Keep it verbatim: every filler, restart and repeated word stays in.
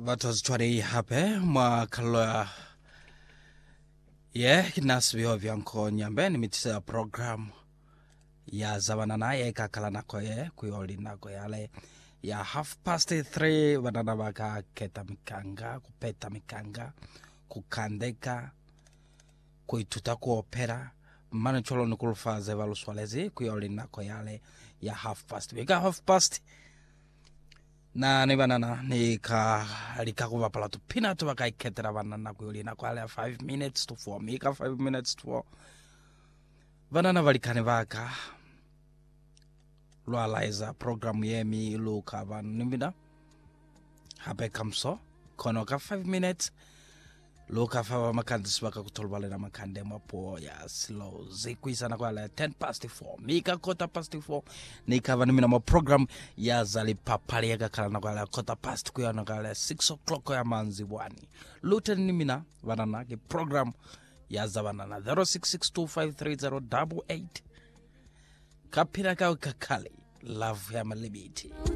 vatozitwari hape mwa kalwa ye kinasibio vyanko nyambe ni mitisa program ya zabana naye kakala nako ye kuyoli nako yale ya half past three vanana vaka keta mikanga kupeta mikanga kukandeka kuituta kuopera mane cholo nukulufaze valuswalezi kuyoli nako yale ya half past vika half past na ni banana ni ka lika kuva pala tu pina tu baka iketera banana kuyoli nako yale five minutes to four mika five minutes to four banana valikane vaka lualaiza program yemi luka van nimbina hape kamso kono ka five minutes luka fa makandis baka kutolbale na makande mapo ya slow zikuisa na kwa ten past four mika quarter past four nika van nimina ma program ya zali papali ya kakala na kwa quarter past kuya na kwa six o'clock ya manzi wani luten nimina vanana ki program ya zabanana zero six six two five three zero eight eight kapira kao kakali love ya malibiti.